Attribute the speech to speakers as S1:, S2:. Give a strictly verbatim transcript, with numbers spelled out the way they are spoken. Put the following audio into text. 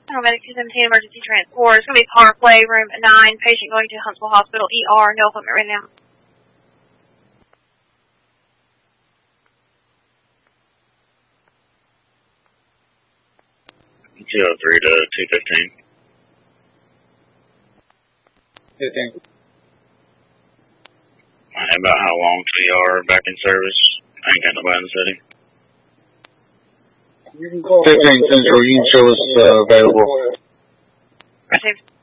S1: Paramedic two seventeen emergency transport. It's going to be Parkway, room nine. Patient going to Huntsville Hospital, E R. No appointment right now.
S2: two oh three to two fifteen.
S3: fifteen.
S2: Alright, about how long till you are back in service? I ain't got nobody in the city.
S3: You can call fifteen Central, you can show us uh, available.
S1: Received.